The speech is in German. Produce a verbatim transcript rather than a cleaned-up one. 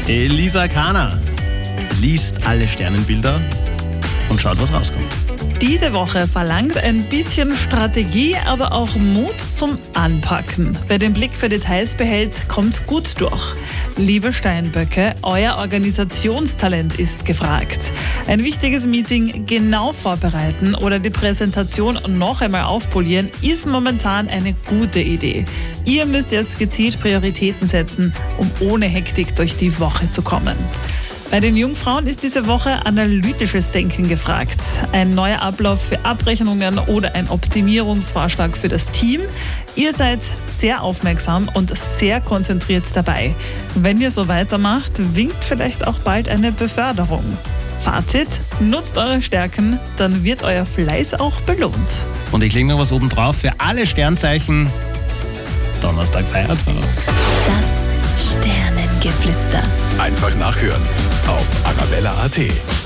Elisa Kahner liest alle Sternenbilder und schaut, was rauskommt. Diese Woche verlangt ein bisschen Strategie, aber auch Mut zum Anpacken. Wer den Blick für Details behält, kommt gut durch. Liebe Steinböcke, euer Organisationstalent ist gefragt. Ein wichtiges Meeting genau vorbereiten oder die Präsentation noch einmal aufpolieren, ist momentan eine gute Idee. Ihr müsst jetzt gezielt Prioritäten setzen, um ohne Hektik durch die Woche zu kommen. Bei den Jungfrauen ist diese Woche analytisches Denken gefragt. Ein neuer Ablauf für Abrechnungen oder ein Optimierungsvorschlag für das Team. Ihr seid sehr aufmerksam und sehr konzentriert dabei. Wenn ihr so weitermacht, winkt vielleicht auch bald eine Beförderung. Fazit: Nutzt eure Stärken, dann wird euer Fleiß auch belohnt. Und ich lege noch was oben drauf für alle Sternzeichen. Donnerstag Feiertag. Das Sternengeflüster. Einfach nachhören auf arabella punkt at.